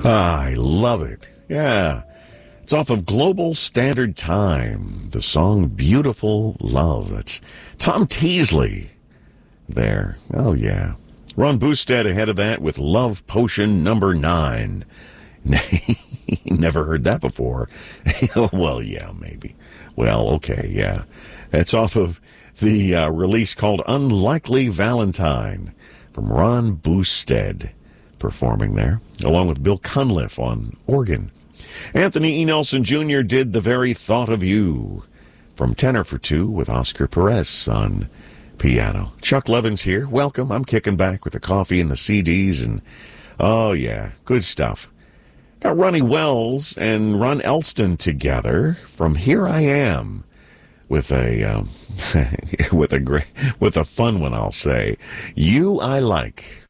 I love it. Yeah. It's off of Global Standard Time. The song Beautiful Love. That's Tom Teasley there. Oh, yeah. Ron Boosted ahead of that with Love Potion number 9. Never heard that before. Well, yeah, maybe. Well, okay, yeah. That's off of the release called Unlikely Valentine from Ron Boosted performing there, along with Bill Cunliffe on organ. Anthony E. Nelson Jr. did The Very Thought of You from Tenor for Two with Oscar Perez on piano. Chuck Levin's here. Welcome. I'm kicking back with the coffee and the CDs, and oh, yeah, good stuff. Got Ronnie Wells and Ron Elston together from Here I Am with a with a fun one, I'll say. You I Like.